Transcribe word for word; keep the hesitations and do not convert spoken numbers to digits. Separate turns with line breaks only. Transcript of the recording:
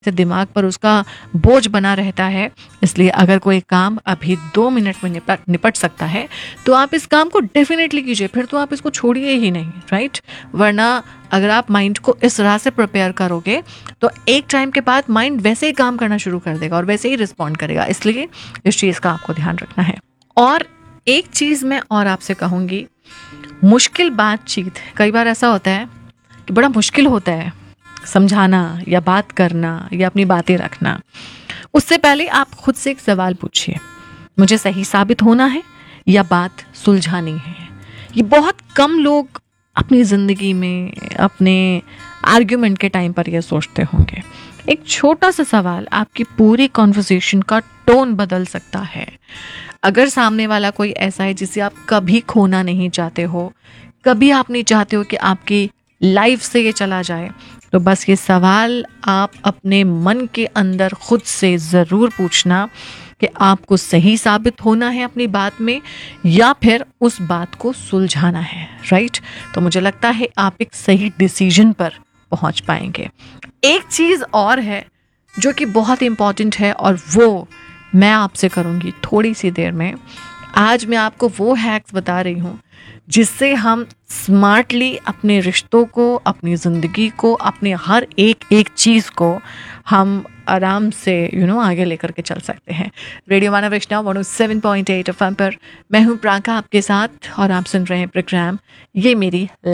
से दिमाग पर उसका बोझ बना रहता है। इसलिए अगर कोई काम अभी दो मिनट में निपट निपट सकता है तो आप इस काम को डेफिनेटली कीजिए, फिर तो आप इसको छोड़िए ही नहीं, राइट। वरना अगर आप माइंड को इस तरह से प्रिपेयर करोगे तो एक टाइम के बाद माइंड वैसे ही काम करना शुरू कर देगा और वैसे ही रिस्पॉन्ड करेगा। इसलिए इस चीज़ का आपको ध्यान रखना है। और एक चीज़ मैं और आपसे कहूँगी, मुश्किल बातचीत, कई बार ऐसा होता है कि बड़ा मुश्किल होता है समझाना या बात करना या अपनी बातें रखना। उससे पहले आप खुद से एक सवाल पूछिए, मुझे सही साबित होना है या बात सुलझानी है। ये बहुत कम लोग अपनी ज़िंदगी में अपने आर्ग्यूमेंट के टाइम पर यह सोचते होंगे। एक छोटा सा सवाल आपकी पूरी कॉन्वर्सेशन का टोन बदल सकता है। अगर सामने वाला कोई ऐसा है जिसे आप कभी खोना नहीं चाहते हो, कभी आप नहीं चाहते हो कि आपकी लाइफ से ये चला जाए, तो बस ये सवाल आप अपने मन के अंदर खुद से ज़रूर पूछना कि आपको सही साबित होना है अपनी बात में या फिर उस बात को सुलझाना है, राइट। तो मुझे लगता है आप एक सही डिसीजन पर पहुंच पाएंगे। एक चीज़ और है जो कि बहुत इम्पॉर्टेंट है और वो मैं आपसे करूँगी थोड़ी सी देर में। आज मैं आपको वो हैक्स बता रही हूँ जिससे हम स्मार्टली अपने रिश्तों को, अपनी ज़िंदगी को, अपने हर एक एक चीज़ को हम आराम से यू नो आगे लेकर के चल सकते हैं। रेडियो मानव वैष्णव one O seven point eight F M पर मैं हूँ प्राका आपके साथ और आप सुन रहे हैं प्रोग्राम ये मेरी